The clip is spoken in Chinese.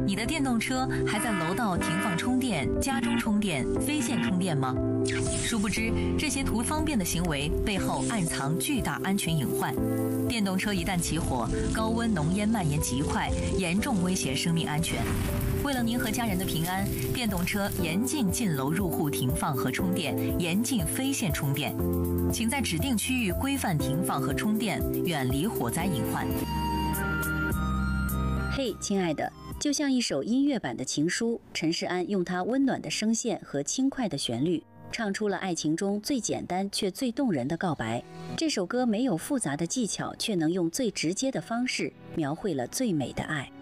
你的电动车还在楼道停放充电、家中充电、非线充电吗？殊不知，这些图方便的行为背后暗藏巨大安全隐患。电动车一旦起火，高温浓烟蔓延极快，严重威胁生命安全。为了您和家人的平安，电动车严禁进楼入户停放和充电，严禁非线充电。请在指定区域规范停放和充电，远离火灾隐患。 嘿，亲爱的，就像一首音乐版的情书，陈世安用他温暖的声线和轻快的旋律，唱出了爱情中最简单却最动人的告白。这首歌没有复杂的技巧，却能用最直接的方式描绘了最美的爱。